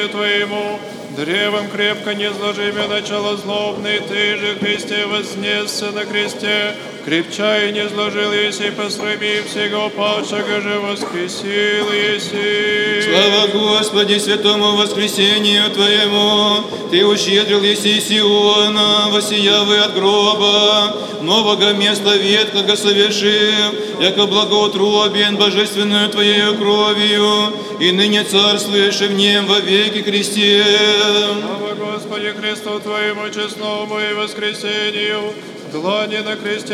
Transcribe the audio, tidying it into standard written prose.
Твоему, древом крепко не сложимя начало злобный, Ты же, Христе, вознесся на кресте, крепча и не сложил еси посрами всего павшего же воскресил еси. Слава Господи, святому воскресению Твоему, Ты ущедрил еси Сиона, воссиявы от гроба, нового места ветхого совершив, яко благоутробен божественную Твоею кровью, и ныне царствуешь в нем во веки Христе. Слава Господи Христу Твоему честному и воскресению, длани на кресте